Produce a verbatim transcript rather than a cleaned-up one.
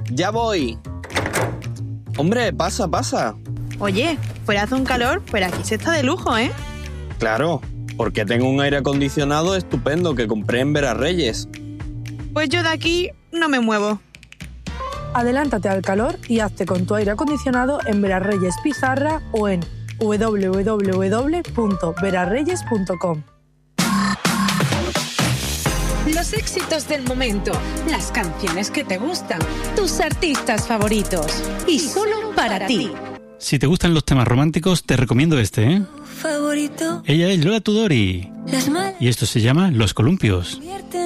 Ya voy. Hombre, pasa, pasa. Oye, fuera hace un calor, pero aquí se está de lujo, ¿eh? Claro, porque tengo un aire acondicionado estupendo que compré en Verarreyes. Pues yo de aquí no me muevo. Adelántate al calor y hazte con tu aire acondicionado en Verarreyes Pizarra o en doble u doble u doble u punto verarreyes punto com. Los éxitos del momento, las canciones que te gustan, tus artistas favoritos y solo para ti. Si te gustan los temas románticos, te recomiendo este, ¿eh? Favorito. Ella es Lola Tudori. Las malas. Y esto se llama Los Columpios.